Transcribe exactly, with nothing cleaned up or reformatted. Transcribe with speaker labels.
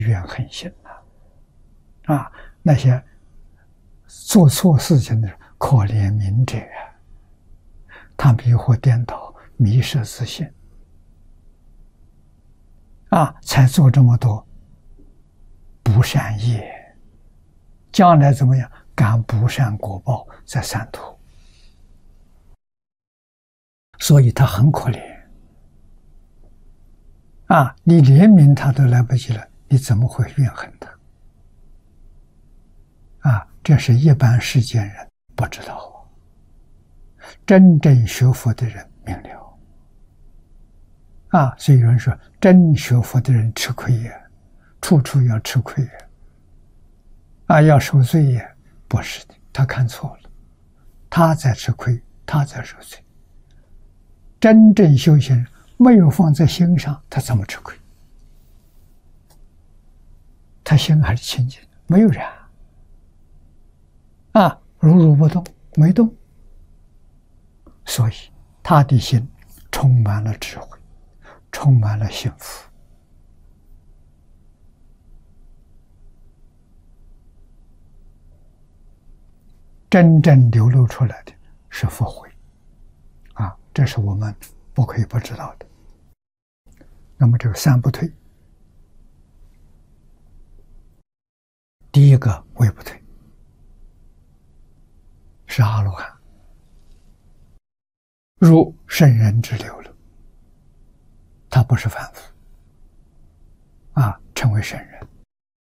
Speaker 1: 怨恨心啊！啊，那些做错事情的可怜悯者，他迷惑颠倒，迷失自信啊，才做这么多不善业。将来怎么样？感不善果报在三途，所以他很可怜啊！你怜悯他都来不及了，你怎么会怨恨他？啊，这是一般世间人不知道，真正学佛的人明了啊！所以有人说，真学佛的人吃亏也，处处要吃亏也，啊，要受罪也。不是的，他看错了，他在吃亏，他在受罪。真正修行人没有放在心上，他怎么吃亏？他心还是清净，没有染啊，如如不动，没动，所以他的心充满了智慧，充满了幸福。真正流露出来的是佛慧啊，这是我们不可以不知道的。那么这个三不退，第一个位不退是阿罗汉，入圣人之流了，他不是凡夫啊，成为圣人。